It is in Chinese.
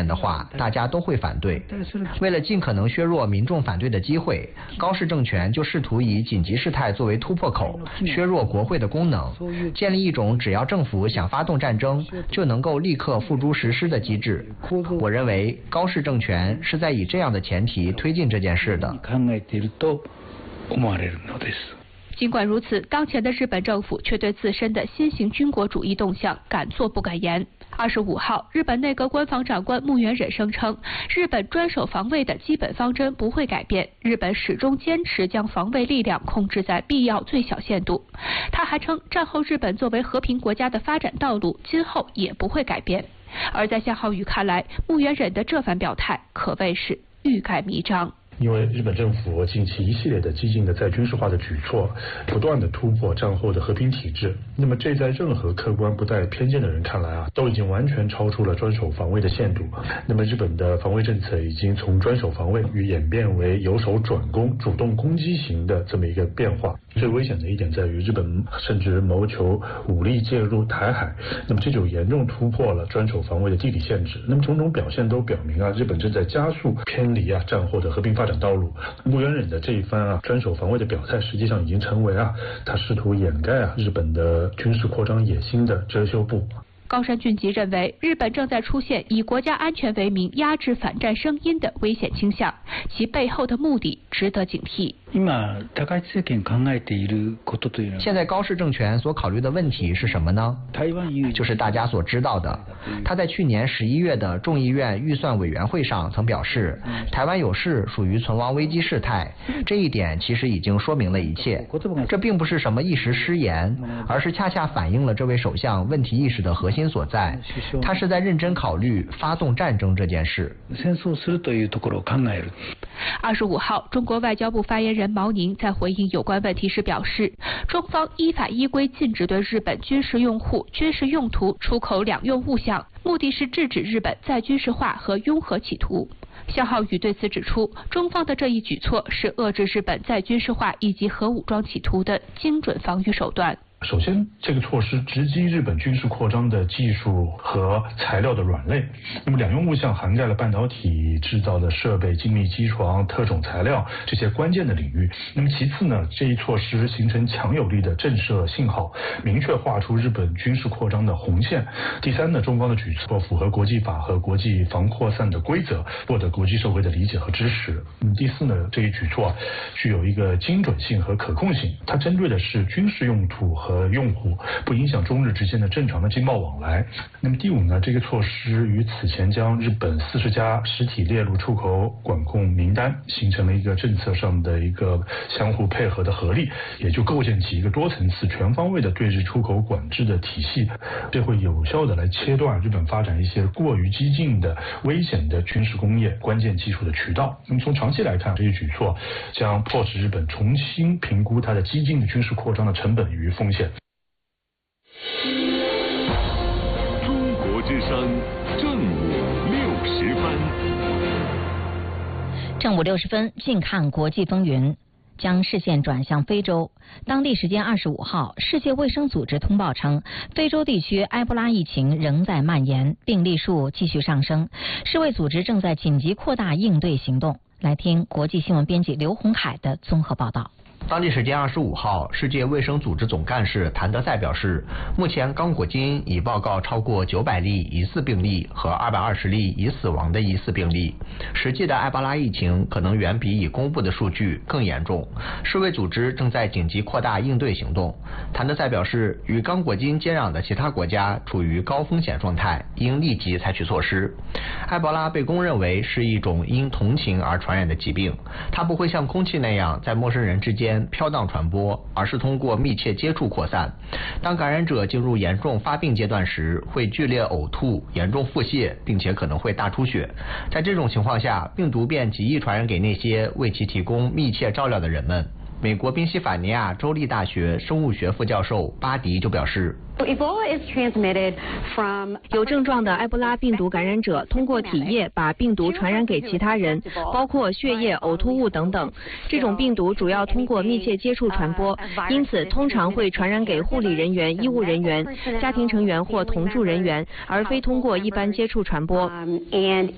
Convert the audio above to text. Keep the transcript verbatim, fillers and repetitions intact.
的话，大家都会反对。为了尽可能削弱民众反对的机会，高市政权就试图以紧急事态作为突破口，削弱国会的功能，建立一种只要政府想发动战争就能够立刻付诸实施的机制。我认为高市政权是在以这样的前提推进这件事的。 尽管如此，当前的日本政府却对自身的新型军国主义动向敢作不敢言。二十五号，日本内阁官房长官木原忍声称，日本专守防卫的基本方针不会改变，日本始终坚持将防卫力量控制在必要最小限度。他还称，战后日本作为和平国家的发展道路，今后也不会改变。而在夏浩宇看来，木原忍的这番表态可谓是欲盖弥彰。 因为日本政府近期一系列的激进的再军事化的举措，不断的突破战后的和平体制，那么这在任何客观不带偏见的人看来啊，都已经完全超出了专守防卫的限度。那么日本的防卫政策已经从专守防卫与演变为由守转攻、主动攻击型的这么一个变化。最危险的一点在于，日本甚至谋求武力介入台海，那么这就严重突破了专守防卫的地理限制。那么种种表现都表明啊，日本正在加速偏离啊战后的和平发展道路。木原忍的这一番啊专守防卫的表态，实际上已经成为啊他试图掩盖啊日本的军事扩张野心的遮羞布。 高山俊吉认为，日本正在出现以国家安全为名压制反战声音的危险倾向，其背后的目的值得警惕。 现在高市政权所考虑的问题是什么呢？就是大家所知道的，他在去年十一月的众议院预算委员会上曾表示，台湾有事属于存亡危机事态，这一点其实已经说明了一切。这并不是什么一时失言，而是恰恰反映了这位首相问题意识的核心所在，他是在认真考虑发动战争这件事。 二十五号，中国外交部发言人毛宁在回应有关问题时表示，中方依法依规禁止对日本军事用户、军事用途出口两用物项，目的是制止日本再军事化和拥核企图。夏浩宇对此指出，中方的这一举措是遏制日本再军事化以及核武装企图的精准防御手段。 首先，这个措施直击日本军事扩张的技术和材料的软肋。那么两用物项涵盖了半导体制造的设备、精密机床、特种材料这些关键的领域。那么其次呢，这一措施形成强有力的震慑信号，明确画出日本军事扩张的红线。第三呢，中方的举措符合国际法和国际防扩散的规则，获得国际社会的理解和支持。嗯，第四呢，这一举措具有一个精准性和可控性，它针对的是军事用途和和用户，不影响中日之间的正常的经贸往来。那么第五呢，这个措施与此前将日本四十家实体列入出口管控名单，形成了一个政策上的一个相互配合的合力，也就构建起一个多层次、全方位的对日出口管制的体系。这会有效的来切断日本发展一些过于激进的、危险的军事工业关键技术的渠道。那么从长期来看，这一举措将迫使日本重新评估它的激进的军事扩张的成本与风险。 中国之声正午六十分， 正午六十分，近看国际风云。将视线转向非洲。当地时间二十五号，世界卫生组织通报称，非洲地区埃博拉疫情仍在蔓延，病例数继续上升。世卫组织正在紧急扩大应对行动。来听国际新闻编辑刘洪凯的综合报道。 当地时间二十五号，世界卫生组织总干事谭德赛表示，目前刚果金已报告超过九百例疑似病例和二百二十例已死亡的疑似病例，实际的埃博拉疫情可能远比已公布的数据更严重。世卫组织正在紧急扩大应对行动。谭德赛表示，与刚果金接壤的其他国家处于高风险状态，应立即采取措施。埃博拉被公认为是一种因同情而传染的疾病，它不会像空气那样在陌生人之间飘荡传播，而是通过密切接触扩散。当感染者进入严重发病阶段时，会剧烈呕吐、严重腹泻，并且可能会大出血。在这种情况下，病毒便极易传染给那些为其提供密切照料的人们。美国宾夕法尼亚州立大学生物学副教授巴迪就表示， 有症状的埃博拉病毒感染者通过体液把病毒传染给其他人，包括血液、呕吐物等等。这种病毒主要通过密切接触传播，因此通常会传染给护理人员、医务人员、家庭成员或同住人员，而非通过一般接触传播。